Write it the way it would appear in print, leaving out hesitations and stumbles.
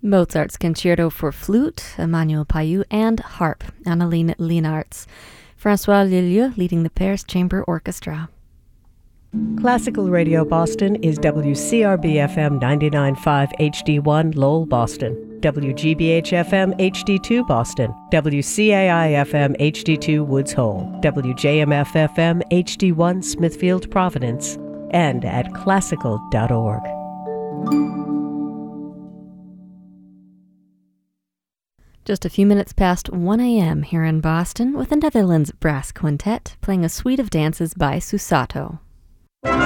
Mozart's Concerto for Flute, Emmanuel Payou, and Harp, Anneline Lienarts. François Leleu leading the Paris Chamber Orchestra. Classical Radio Boston is WCRB-FM 99.5 HD1 Lowell, Boston, WGBH-FM HD2 Boston, WCAI-FM HD2 Woods Hole, WJMF-FM HD1 Smithfield, Providence, and at classical.org. Just a few minutes past 1 a.m. here in Boston with the Netherlands Brass Quintet playing a suite of dances by Susato.